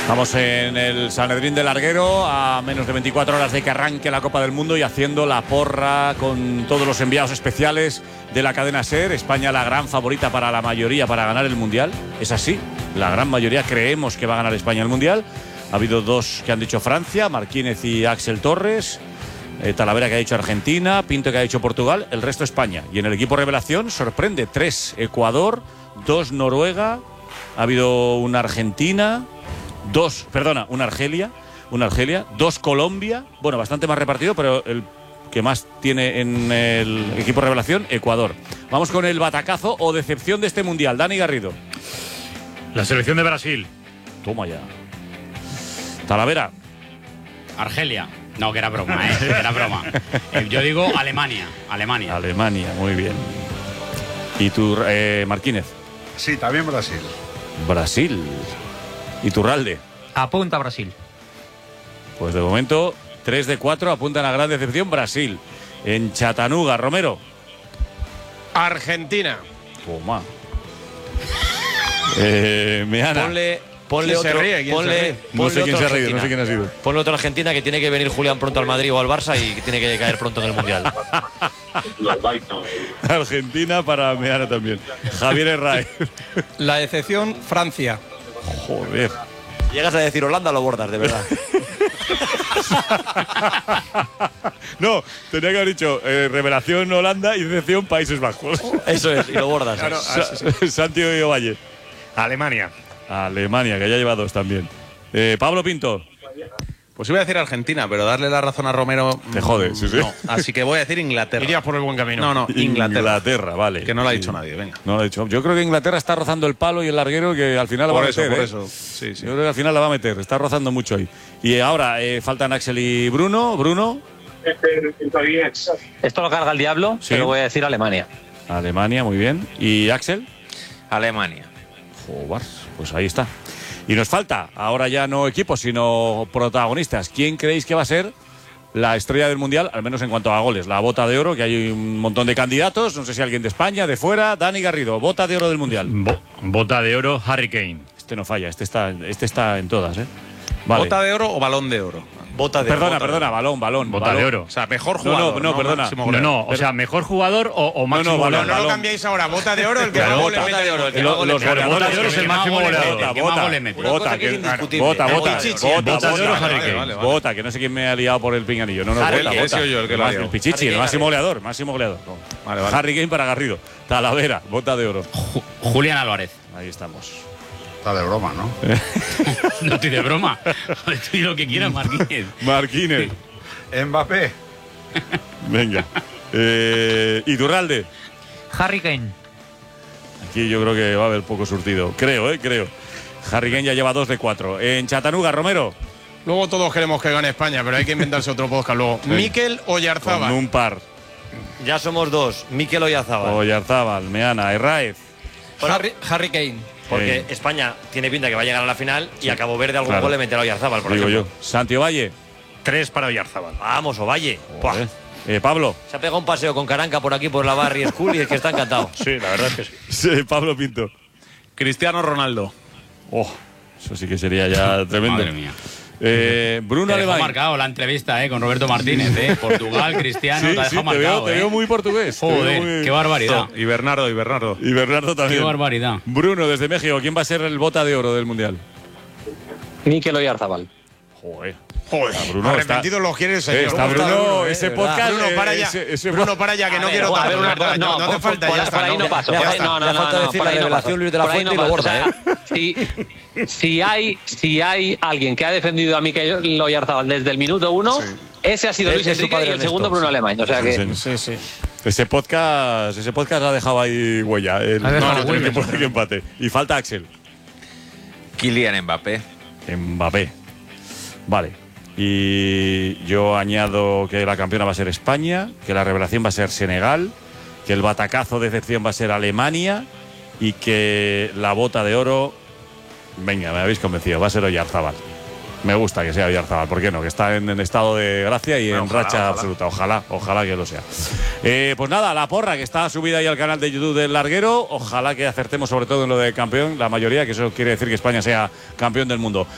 Estamos en el Sanedrín del Larguero, a menos de 24 horas de que arranque la Copa del Mundo y haciendo la porra con todos los enviados especiales de la cadena SER. España la gran favorita para la mayoría para ganar el Mundial. Es así, la gran mayoría creemos que va a ganar España el Mundial. Ha habido dos que han dicho Francia, Marquínez y Axel Torres. Talavera que ha dicho Argentina, Pinto que ha dicho Portugal, el resto España. Y en el equipo revelación sorprende 3 Ecuador, 2 Noruega, ha habido una Argentina, una Argelia, 2 Colombia, bueno, bastante más repartido, pero el que más tiene en el equipo revelación, Ecuador. Vamos con el batacazo o decepción de este Mundial. Dani Garrido. La selección de Brasil. Toma ya. Talavera. Argelia. No, que era broma, que era broma. Yo digo Alemania. Alemania, muy bien. ¿Y tú, Marquínez? Sí, también Brasil. Brasil. ¿Y Turralde? Apunta Brasil. Pues de momento, 3 de 4 apuntan a gran decepción Brasil. En Chattanooga, Romero. Argentina. Toma. Meana. Ponle otro. No sé quién se ha reído, no sé quién ha sido. Ponle otro Argentina, que tiene que venir Julián pronto al Madrid o al Barça y que tiene que caer pronto en el Mundial. Argentina para Meana también. Javier Herraiz. La decepción, Francia. Joder. Llegas a decir Holanda, lo bordas, de verdad. No, tenía que haber dicho revelación Holanda y decepción Países Bajos. Eso es, y lo bordas. Claro, Santiago Valle. Alemania. Alemania, que ya lleva 2 también. Pablo Pinto. Pues iba a decir Argentina, pero darle la razón a Romero te jode, sí. No, así que voy a decir Inglaterra. Irías por el buen camino. No, Inglaterra, vale. Que no lo ha dicho nadie, venga. No lo ha dicho. Yo creo que Inglaterra está rozando el palo y el larguero, que al final la va a meter. Por eso. Sí. Yo creo que al final la va a meter. Está rozando mucho ahí. Y ahora faltan Axel y Bruno. Bruno. Esto lo carga el diablo, Sí. pero voy a decir Alemania. Alemania, muy bien. ¿Y Axel? Alemania. Joder, pues ahí está. Y nos falta, ahora ya no equipos, sino protagonistas. ¿Quién creéis que va a ser la estrella del Mundial, al menos en cuanto a goles? La bota de oro, que hay un montón de candidatos. No sé si alguien de España, de fuera. Dani Garrido, bota de oro del Mundial. Bota de oro, Harry Kane. Este no falla, este está en todas, ¿eh? Vale. ¿Bota de oro o balón de oro? Perdona, balón. Bota de oro. O sea, mejor jugador. No, perdona. máximo goleo. No, o sea, mejor jugador o máximo goleador. No lo cambiéis ahora. Bota de oro, el que Claro, más goles bota mete. de oro, el que Los más goles mete. goleadores, bota de oro es el máximo goleador. Bota, que bota, que no sé quién me ha liado por el pinganillo. No, Harry bota, Kane, bota. he sido yo el que lo ha El liado. Pichichi, el máximo goleador. No. Vale. Harry Kane para Garrido. Talavera, bota de oro. Julián Álvarez. Ahí estamos. Está de broma, ¿no? No estoy de broma. Estoy lo que quieras, Marquínez. Marquínez. Mbappé. Venga. Iturralde. Harry Kane. Aquí yo creo que va a haber poco surtido. Creo. Harry Kane ya lleva 2 de 4. En Chattanooga, Romero. Luego todos queremos que gane España, pero hay que inventarse otro podcast luego. Sí. Mikel Con Oyarzabal. un par. Ya somos 2. Mikel Oyarzabal. Oyarzabal, Meana, Herraiz. Harry Kane. Porque España tiene pinta que va a llegar a la final y a Cabo Verde algún Claro. gol le meterá a Oyarzabal, por Digo ejemplo. yo. Santi Valle. 3 para Oyarzabal. Vamos, Ovalle. Buah. Pablo. Se ha pegado un paseo con Caranca por aquí, por la Barry School, y es que está encantado. Sí, la verdad es que sí. Sí, Pablo Pinto. Cristiano Ronaldo. Oh, eso sí que sería ya tremendo. Madre mía. Bruno Te dejó Alemán. marcado la entrevista con Roberto Martínez. Portugal, Cristiano, te ha dejado marcado. te veo muy portugués. te veo Joder, muy- qué barbaridad. Y Bernardo. Y Bernardo Qué también. barbaridad. Bruno, desde México, ¿quién va a ser el bota de oro del Mundial? Mikel Oyarzabal. Joder. Joder, Bruno arrepentido lo quiere el señor. Está ¿Cómo Bruno, ese verdad. podcast. Bruno, para ya. Bruno, Para ya, que no A ver, quiero a ver, tanto. No hace falta, ya está. Por ahí no paso. Ya por ahí- está. No, Le falta decir por la ahí no revelación paso. Luis de la Por ahí Fuente no y lo paso. borda, O sea, si hay alguien que ha defendido a Mikel Oyarzabal desde el minuto 1, ese ha sido Ese Luis es su Enrique padre y el Ernesto. segundo Bruno Alemán. O sea que Sí. ese podcast ha dejado ahí huella. Ha dejado el huella. equipo que empate. Y falta Axel. Kylian Mbappé. Mbappé. Vale. Y yo añado que la campeona va a ser España, que la revelación va a ser Senegal, que el batacazo de excepción va a ser Alemania y que la bota de oro, venga, me habéis convencido, va a ser Oyarzabal. Me gusta que sea Oyarzabal, ¿por qué no? Que está en estado de gracia y en racha absoluta. Ojalá que lo sea. Pues nada, la porra que está subida ahí al canal de YouTube del Larguero. Ojalá que acertemos sobre todo en lo de campeón, la mayoría, que eso quiere decir que España sea campeón del mundo.